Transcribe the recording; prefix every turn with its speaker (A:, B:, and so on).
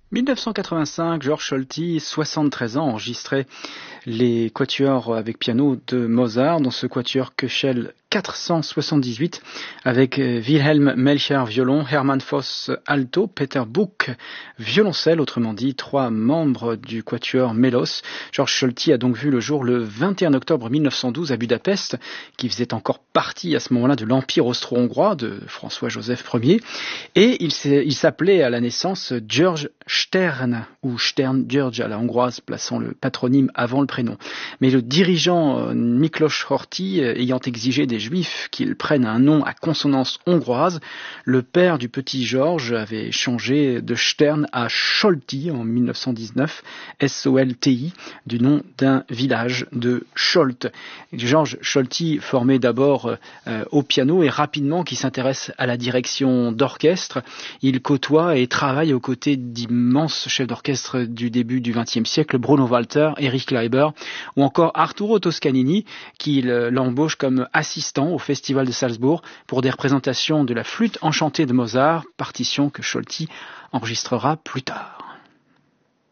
A: 1985, Georg Scholti, 73 ans, enregistrait les quatuors avec piano de Mozart dans ce quatuor Köchel 478 avec Wilhelm Melcher violon, Hermann Voss alto, Peter Buch violoncelle, autrement dit 3 membres du quatuor Mélos. Georg Scholti a donc vu le jour le 21 octobre 1912 à Budapest, qui faisait encore partie à ce moment-là de l'Empire austro-hongrois de François-Joseph Ier, et il s'appelait à la naissance Georg Stern, ou Stern Georg à la hongroise, plaçant le patronyme avant le prénom. Mais le dirigeant Miklos Horthy ayant exigé des Juifs qu'ils prennent un nom à consonance hongroise, le père du petit Georges avait changé de Stern à Scholti en 1919, S-O-L-T-I, du nom d'un village de Scholt. Georg Scholti formé d'abord au piano et rapidement qui s'intéresse à la direction d'orchestre. Il côtoie et travaille aux côtés d'immenses chefs d'orchestre du début du XXe siècle, Bruno Walter, Erich Leiber ou encore Arturo Toscanini, qui l'embauche comme assistant au Festival de Salzbourg pour des représentations de la flûte enchantée de Mozart, partition que Scholti enregistrera plus tard.